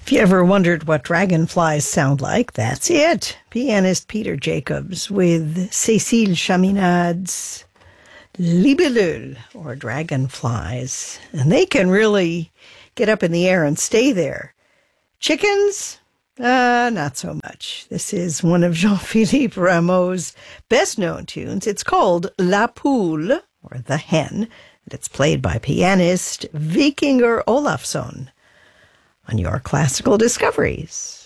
If you ever wondered what dragonflies sound like, that's it. Pianist Peter Jacobs with Cécile Chaminade's Libellule, or dragonflies. And they can really get up in the air and stay there. Chickens? Not so much. This is one of Jean-Philippe Rameau's best-known tunes. It's called La Poule, or The Hen, and it's played by pianist Vikingur Olafsson on your Classical Discoveries.